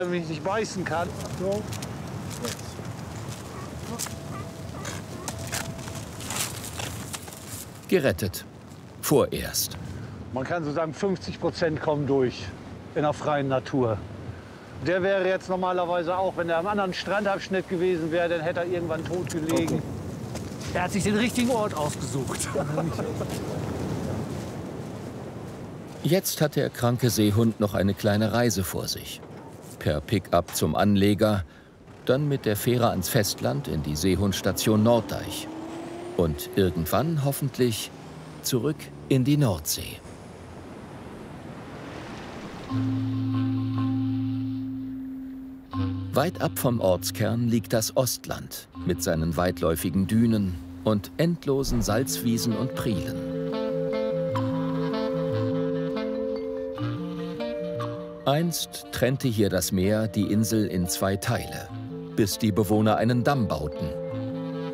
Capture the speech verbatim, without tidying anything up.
Wenn ich nicht beißen kann. So. Gerettet. Vorerst. Man kann so sagen, fünfzig Prozent kommen durch in der freien Natur. Der wäre jetzt normalerweise auch, wenn er am anderen Strandabschnitt gewesen wäre, dann hätte er irgendwann tot gelegen. Okay. Er hat sich den richtigen Ort ausgesucht. Jetzt hat der kranke Seehund noch eine kleine Reise vor sich. Per Pickup zum Anleger, dann mit der Fähre ans Festland in die Seehundstation Norddeich. Und irgendwann hoffentlich zurück in die Nordsee. Weit ab vom Ortskern liegt das Ostland mit seinen weitläufigen Dünen und endlosen Salzwiesen und Prielen. Einst trennte hier das Meer die Insel in zwei Teile, bis die Bewohner einen Damm bauten